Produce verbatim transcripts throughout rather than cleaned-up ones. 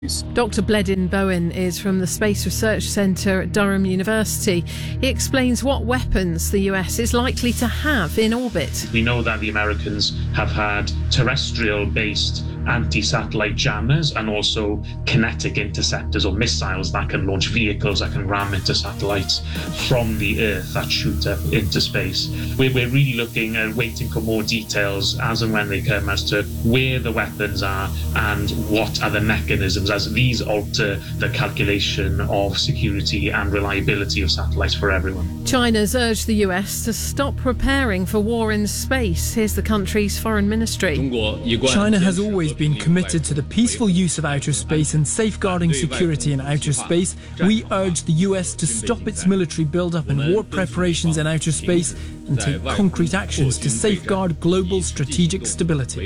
Doctor Bledin Bowen is from the Space Research Centre at Durham University. He explains what weapons the U S is likely to have in orbit. We know that the Americans have had terrestrial-based anti-satellite jammers and also kinetic interceptors or missiles that can launch vehicles that can ram into satellites from the Earth that shoot up into space. We're, we're really looking and waiting for more details as and when they come as to where the weapons are and what are the mechanisms, as these alter the calculation of security and reliability of satellites for everyone. China's urged the U S to stop preparing for war in space. Here's the country's foreign ministry. China has always been committed to the peaceful use of outer space and safeguarding security in outer space. We urge the U S to stop its military build-up and war preparations in outer space and take concrete actions to safeguard global strategic stability.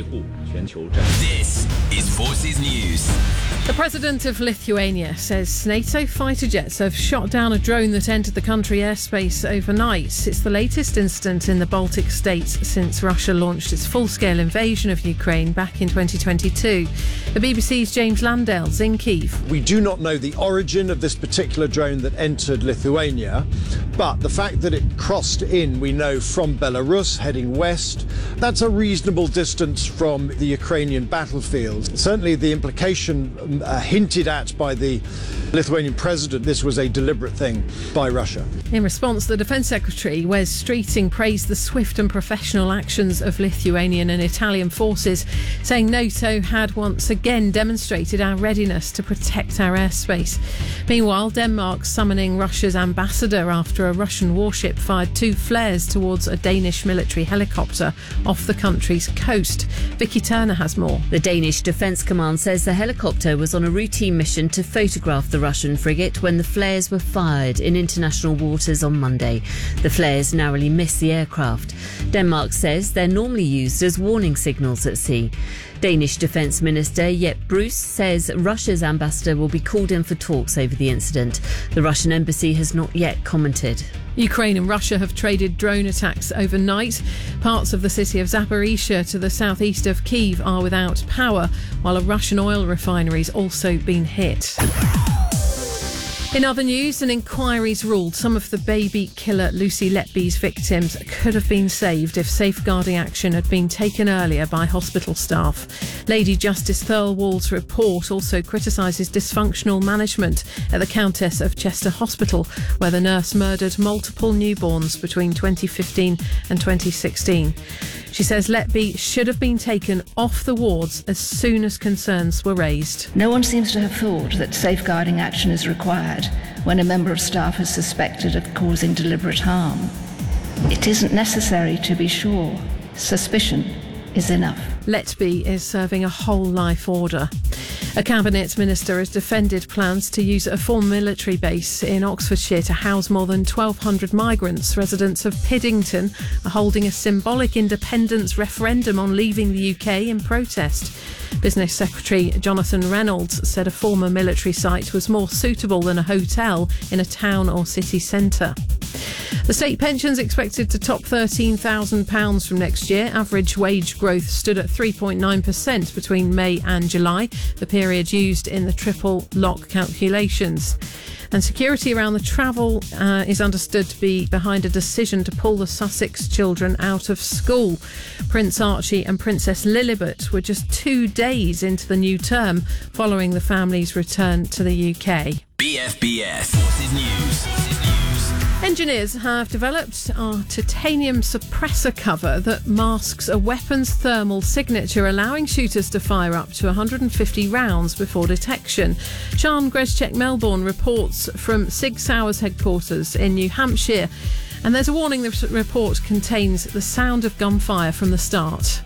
This is Forces News. The president of Lithuania says NATO fighter jets have shot down a drone that entered the country airspace overnight. It's the latest incident in the Baltic states since Russia launched its full-scale invasion of Ukraine back in twenty twenty-two. The B B C's James Landale's in Kyiv. We do not know the origin of this particular drone that entered Lithuania, but the fact that it crossed in, we know, from Belarus heading west, that's a reasonable distance from the Ukrainian battlefield. Certainly the implication uh, hinted at by the Lithuanian president, this was a deliberate thing by Russia. In response, the Defence Secretary, Wes Streeting, praised the swift and professional actions of Lithuanian and Italian forces, saying NATO had once again demonstrated our readiness to protect our airspace. Meanwhile, Denmark's summoning Russia's ambassador after a Russian warship fired two flares towards a Danish military helicopter off the country's coast. Vicky Turner has more. The Danish Defence Command says the helicopter was on a routine mission to photograph the Russian frigate when the flares were fired in international waters on Monday. The flares narrowly missed the aircraft. Denmark says they're normally used as warning signals at sea. Danish Defence Minister Jeppe Bruus says Russia's ambassador will be called in for talks over the incident. The Russian embassy has not yet commented. Ukraine and Russia have traded drone attacks overnight. Parts of the city of Zaporizhzhia to the southeast of Kyiv are without power, while a Russian oil refinery's also been hit. In other news, an inquiry's ruled some of the baby killer Lucy Letby's victims could have been saved if safeguarding action had been taken earlier by hospital staff. Lady Justice Thirlwall's report also criticises dysfunctional management at the Countess of Chester Hospital, where the nurse murdered multiple newborns between twenty fifteen and twenty sixteen. She says Letby should have been taken off the wards as soon as concerns were raised. No one seems to have thought that safeguarding action is required when a member of staff is suspected of causing deliberate harm. It isn't necessary to be sure. Suspicion is enough. Letby is serving a whole life order. A cabinet minister has defended plans to use a former military base in Oxfordshire to house more than twelve hundred migrants. Residents of Piddington are holding a symbolic independence referendum on leaving the U K in protest. Business Secretary Jonathan Reynolds said a former military site was more suitable than a hotel in a town or city centre. The state pension's expected to top thirteen thousand pounds from next year. Average wage growth stood at three point nine percent between May and July, the period used in the triple lock calculations. And security around the travel uh, is understood to be behind a decision to pull the Sussex children out of school. Prince Archie and Princess Lilibet were just two days into the new term following the family's return to the U K. B F B S Forces News. Engineers have developed a titanium suppressor cover that masks a weapon's thermal signature, allowing shooters to fire up to one hundred fifty rounds before detection. Sian Grezchek-Melbourne reports from Sig Sauer's headquarters in New Hampshire. And there's a warning the report contains the sound of gunfire from the start.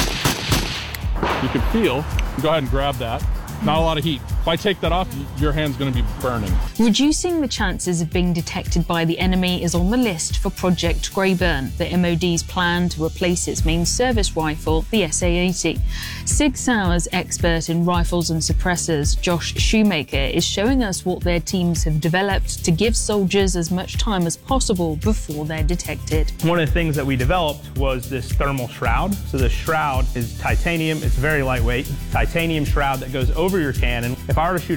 You can feel, go ahead and grab that. Not a lot of heat. If I take that off, your hand's going to be burning. Reducing the chances of being detected by the enemy is on the list for Project Greyburn, the M O D's plan to replace its main service rifle, the S A eighty. Sig Sauer's expert in rifles and suppressors, Josh Shoemaker, is showing us what their teams have developed to give soldiers as much time as possible before they're detected. One of the things that we developed was this thermal shroud. So the shroud is titanium, it's very lightweight, titanium shroud that goes over over your cannon. If I were to shoot